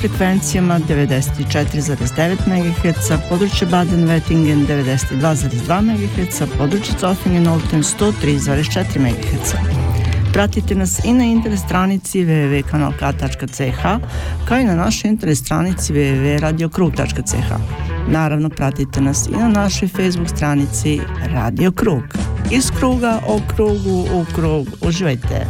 frekvencijama 94,9 MHz, područje Baden-Wettingen 92,2 MHz, područje Zofingen-Olten 103,4 MHz. Pratite nas i na internet stranici www.kanalk.ch, kao i na našoj internet stranici www.radiokrug.ch. Naravno, pratite nas i na našoj Facebook stranici Radio Krug. Iz kruga o krugu u krug. Uživajte!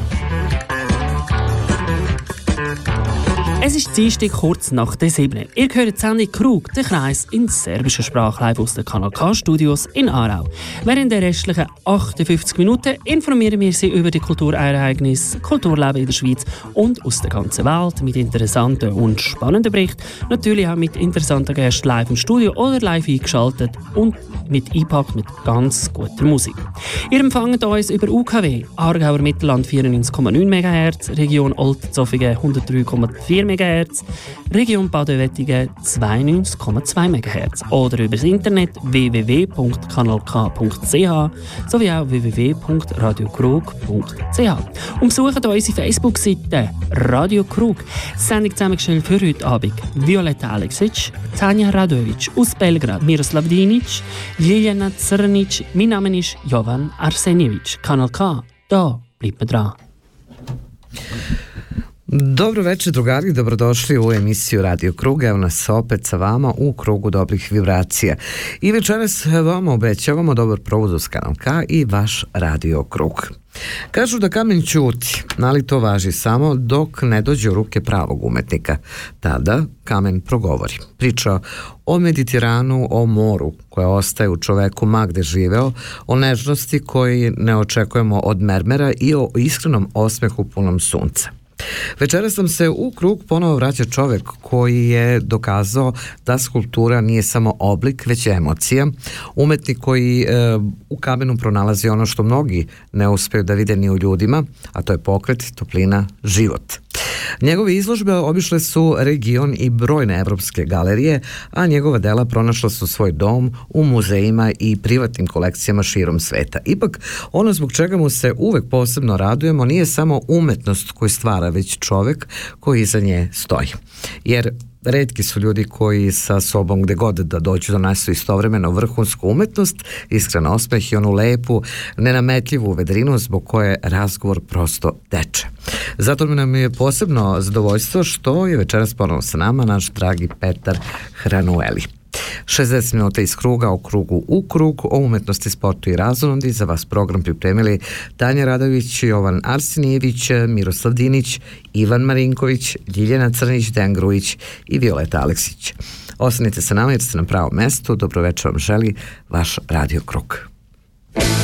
Es ist Dienstag kurz nach der 7. Ihr hört die Sendung Krug, der Kreis in serbischer Sprache live aus den Kanal K-Studios in Aarau. Während der restlichen 58 Minuten informieren wir Sie über die Kulturereignisse, Kulturleben in der Schweiz und aus der ganzen Welt mit interessanten und spannenden Berichten. Natürlich auch mit interessanten Gästen live im Studio oder live eingeschaltet und eingepackt mit ganz guter Musik. Ihr empfangt uns über UKW, Aargauer Mittelland 94,9 MHz, Region Olten-Zofingen 103,4 MHz, Region Baden-Wettingen 92,2 MHz oder über das Internet www.kanalk.ch sowie auch www.radiokrug.ch. Und besucht unsere Facebook-Seite Radio Krug. Sendung zusammengestellt für heute Abend Violeta Aleksic, Tanja Radovic aus Belgrad, Miroslav Dinic, Ljiljana Crnic, mein Name ist Jovan Arsenjević. Kanal K, da bleibt man dran. Dobro večer drugari, dobrodošli u emisiju Radio Krug. Evo nas opet sa vama u krugu dobrih vibracija. I večeras vam obećavamo dobar provod uz Kanal K i vaš Radio Krug. Kažu da kamen ćuti, ali to važi samo dok ne dođe u ruke pravog umetnika. Tada kamen progovori. Priča o Mediteranu, o moru koje ostaje u čoveku ma gde živeo, o nežnosti koji ne očekujemo od mermera i o iskrenom osmehu punom sunca. Večeras nam se u krug ponovo vraća čovjek koji je dokazao da skulptura nije samo oblik, već emocija. Umetnik koji u kamenu pronalazi ono što mnogi ne uspeju da vide ni u ljudima, a to je pokret, toplina, život. Njegove izložbe obišle su region i brojne evropske galerije, a njegova dela pronašla su svoj dom u muzejima i privatnim kolekcijama širom sveta. Ipak, ono zbog čega mu se uvek posebno radujemo nije samo umetnost koju stvara, već čovek koji iza nje stoji. Jer retki su ljudi koji sa sobom gde god da dođu donesu istovremeno vrhunsku umetnost, iskren osmeh i onu lepu, nenametljivu vedrinu zbog koje razgovor prosto teče. Zato nam je posebno zadovoljstvo što je večeras ponovo sa nama naš dragi Petar Hranueli. 60 minuta iz kruga o krugu u krug, o umetnosti, sportu i razonodi. Za vas program pripremili Tanja Radović, Jovan Arsenjević, Miroslav Dinić, Ivan Marinković, Ljiljana Crnić, Dejan Grujić i Violeta Aleksić. Ostanite sa nama jer ste na pravom mestu. Dobro večer vam želi vaš Radio Krug.